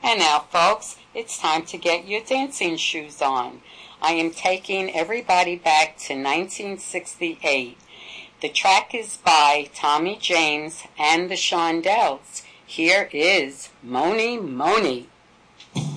And now, folks, it's time to get your dancing shoes on. I am taking everybody back to 1968. The track is by Tommy James and the Shondells. Here is Mony Mony.